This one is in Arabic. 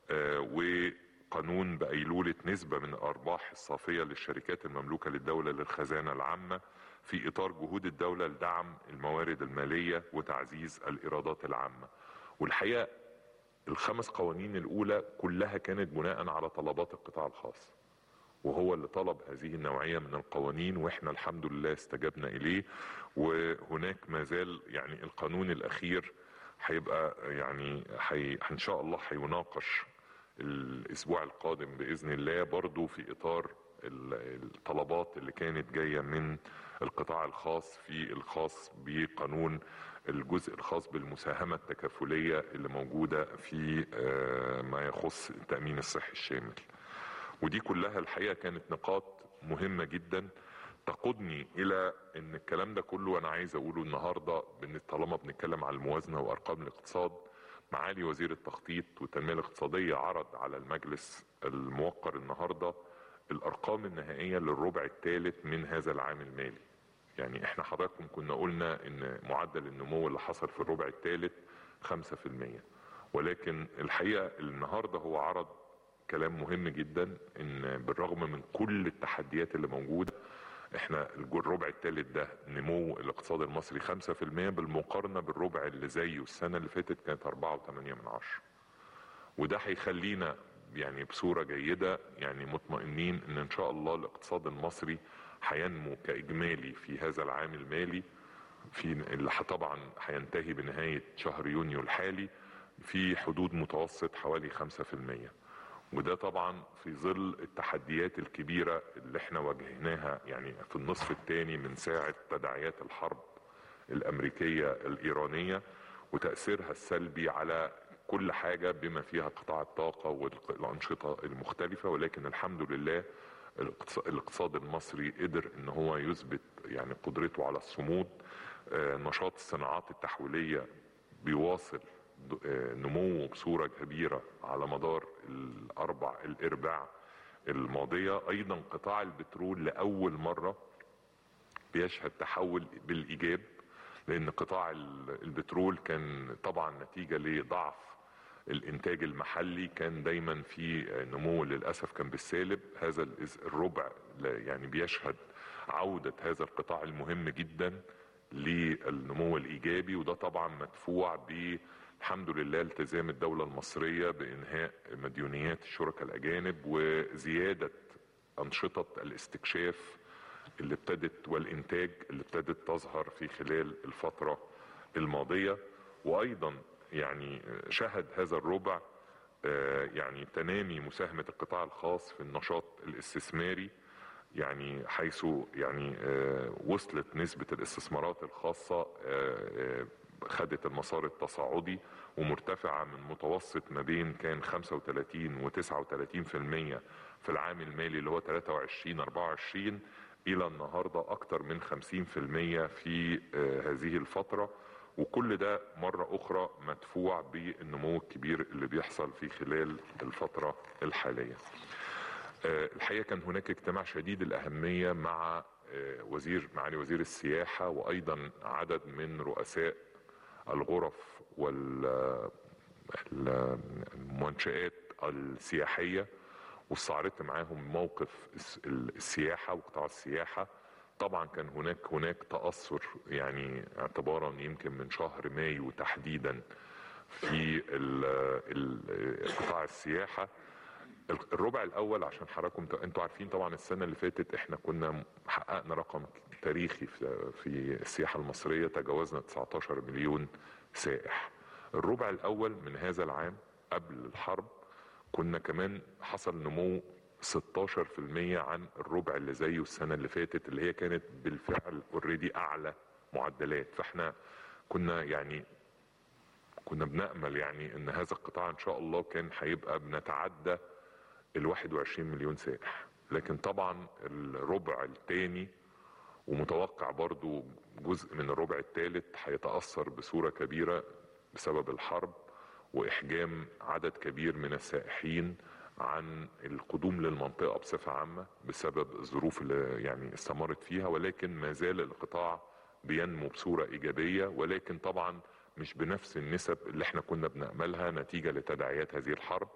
وقانون بأيلولة نسبة من الأرباح الصافية للشركات المملوكة للدولة للخزانة العامة في إطار جهود الدولة لدعم الموارد المالية وتعزيز الإيرادات العامة. والحقيقة الخمس قوانين الأولى كلها كانت بناء على طلبات القطاع الخاص، وهو اللي طلب هذه النوعية من القوانين، واحنا الحمد لله استجبنا إليه. وهناك ما زال يعني القانون الأخير هيبقى يعني ان شاء الله هيناقش الاسبوع القادم باذن الله، برضو في اطار الطلبات اللي كانت جايه من القطاع الخاص في الخاص بقانون الجزء الخاص بالمساهمه التكافليه اللي موجوده في ما يخص التامين الصحي الشامل. ودي كلها الحقيقه كانت نقاط مهمه جدا تقودني الى ان الكلام ده كله انا عايز اقوله النهارده. طالما بنتكلم على الموازنه وارقام الاقتصاد، معالي وزير التخطيط والتنميه الاقتصاديه عرض على المجلس الموقر النهارده الارقام النهائيه للربع الثالث من هذا العام المالي. يعني احنا حضراتكم كنا قلنا ان معدل النمو اللي حصل في الربع الثالث 5%، ولكن الحقيقه النهارده هو عرض كلام مهم جدا، ان بالرغم من كل التحديات اللي موجوده احنا الربع الثالث ده نمو الاقتصاد المصري 5% بالمقارنه بالربع اللي زيه السنه اللي فاتت كانت 4.8. وده هيخلينا يعني بصوره جيده يعني مطمئنين ان شاء الله الاقتصاد المصري هينمو كاجمالي في هذا العام المالي، في اللي طبعا هينتهي بنهايه شهر يونيو الحالي في حدود متوسط حوالي 5%. وده طبعا في ظل التحديات الكبيرة اللي احنا واجهناها يعني في النصف الثاني من ساعة تداعيات الحرب الامريكية الايرانية وتأثيرها السلبي على كل حاجة بما فيها قطاع الطاقة والانشطة المختلفة. ولكن الحمد لله الاقتصاد المصري قدر ان هو يثبت يعني قدرته على الصمود. نشاط الصناعات التحويلية بيواصل نموه بصورة كبيرة على مدار الارباع الماضية. ايضا قطاع البترول لأول مرة بيشهد تحول بالإيجاب، لأن قطاع البترول كان طبعا نتيجة لضعف الإنتاج المحلي كان دايما في نمو للأسف كان بالسالب. هذا الربع يعني بيشهد عودة هذا القطاع المهم جدا للنمو الإيجابي، وده طبعا مدفوع الحمد لله التزام الدولة المصرية بإنهاء مديونيات الشركاء الأجانب وزيادة أنشطة الاستكشاف اللي ابتدت والإنتاج اللي ابتدت تظهر في خلال الفترة الماضية. وأيضا يعني شهد هذا الربع يعني تنامي مساهمة القطاع الخاص في النشاط الاستثماري، يعني حيث يعني وصلت نسبة الاستثمارات الخاصة خدت المسار التصاعدي ومرتفعة من متوسط ما بين كان 35 و 39% في العام المالي اللي هو 23-24 الى النهاردة اكتر من 50% في هذه الفترة. وكل ده مرة اخرى مدفوع بالنمو الكبير اللي بيحصل في خلال الفترة الحالية. الحقيقة كان هناك اجتماع شديد الأهمية مع معالي وزير السياحة وأيضا عدد من رؤساء الغرف والمنشآت السياحية، واستعرضت معاهم موقف السياحة وقطاع السياحة. طبعا كان هناك تأثر يعني اعتبارا يمكن من شهر مايو تحديدا في قطاع السياحة. الربع الاول عشان حضراتكم انتوا عارفين طبعا السنه اللي فاتت احنا كنا حققنا رقم تاريخي في السياحه المصريه، تجاوزنا 19 مليون سائح. الربع الاول من هذا العام قبل الحرب كنا كمان حصل نمو 16% عن الربع اللي زيه السنه اللي فاتت اللي هي كانت بالفعل اوريدي اعلى معدلات. فاحنا كنا بنأمل يعني ان هذا القطاع ان شاء الله كان هيبقى بنتعدى 21 مليون سائح. لكن طبعا الربع الثاني ومتوقع برضو جزء من الربع الثالث هيتأثر بصورة كبيرة بسبب الحرب واحجام عدد كبير من السائحين عن القدوم للمنطقة بصفة عامة بسبب الظروف اللي يعني استمرت فيها. ولكن ما زال القطاع بينمو بصورة ايجابية، ولكن طبعا مش بنفس النسب اللي احنا كنا بنأملها نتيجة لتداعيات هذه الحرب.